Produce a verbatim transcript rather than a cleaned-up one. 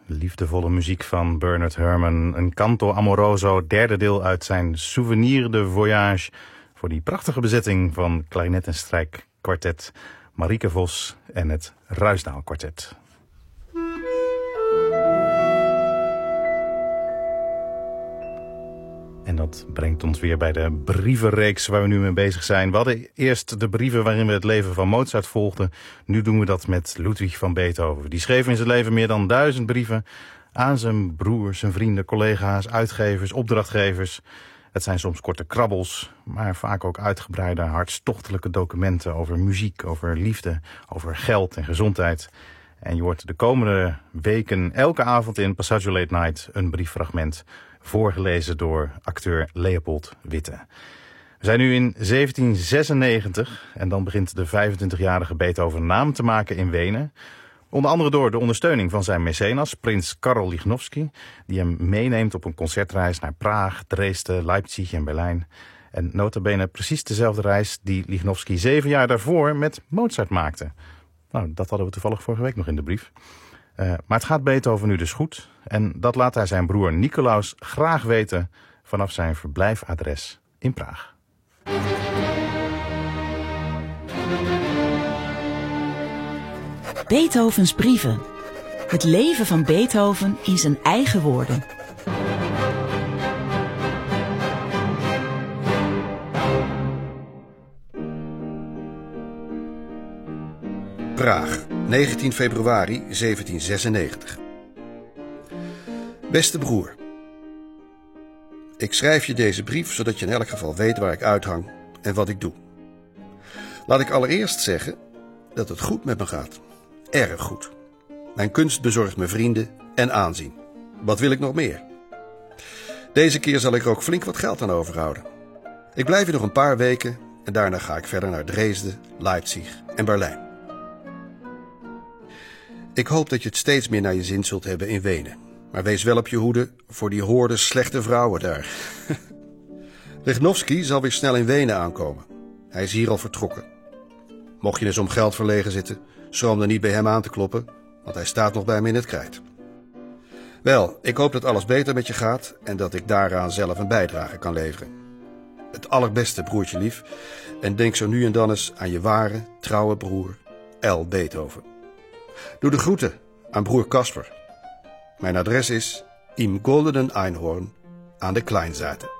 Liefdevolle muziek van Bernard Herrmann. Een canto amoroso, derde deel uit zijn Souvenir de Voyage. Voor die prachtige bezetting van klarinet en strijkkwartet Marieke Vos en het Ruisdaal Kwartet. En dat brengt ons weer bij de brievenreeks waar we nu mee bezig zijn. We hadden eerst de brieven waarin we het leven van Mozart volgden. Nu doen we dat met Ludwig van Beethoven. Die schreef in zijn leven meer dan duizend brieven aan zijn broers, zijn vrienden, collega's, uitgevers, opdrachtgevers. Het zijn soms korte krabbels, maar vaak ook uitgebreide, hartstochtelijke documenten over muziek, over liefde, over geld en gezondheid. En je hoort de komende weken elke avond in Passaggio Late Night een brieffragment voorgelezen door acteur Leopold Witte. We zijn nu in zeventien zesennegentig en dan begint de vijfentwintigjarige Beethoven naam te maken in Wenen. Onder andere door de ondersteuning van zijn mecenas, prins Karol Lichnowsky, die hem meeneemt op een concertreis naar Praag, Dresden, Leipzig en Berlijn. En nota bene precies dezelfde reis die Lichnowsky zeven jaar daarvoor met Mozart maakte. Nou, dat hadden we toevallig vorige week nog in de brief. Uh, maar het gaat Beethoven nu dus goed. En dat laat hij zijn broer Nicolaus graag weten vanaf zijn verblijfadres in Praag. Beethovens brieven. Het leven van Beethoven in zijn eigen woorden. Praag, negentien februari zeventien zesennegentig. Beste broer, ik schrijf je deze brief zodat je in elk geval weet waar ik uithang en wat ik doe. Laat ik allereerst zeggen dat het goed met me gaat. Erg goed. Mijn kunst bezorgt me vrienden en aanzien. Wat wil ik nog meer? Deze keer zal ik er ook flink wat geld aan overhouden. Ik blijf hier nog een paar weken en daarna ga ik verder naar Dresden, Leipzig en Berlijn. Ik hoop dat je het steeds meer naar je zin zult hebben in Wenen. Maar wees wel op je hoede voor die horde slechte vrouwen daar. Lichnowsky zal weer snel in Wenen aankomen. Hij is hier al vertrokken. Mocht je eens om geld verlegen zitten, schroom dan niet bij hem aan te kloppen, want hij staat nog bij me in het krijt. Wel, ik hoop dat alles beter met je gaat en dat ik daaraan zelf een bijdrage kan leveren. Het allerbeste, broertje lief, en denk zo nu en dan eens aan je ware, trouwe broer, L. Beethoven. Doe de groeten aan broer Kasper. Mijn adres is Im Goldenen Einhorn aan de Kleinseite.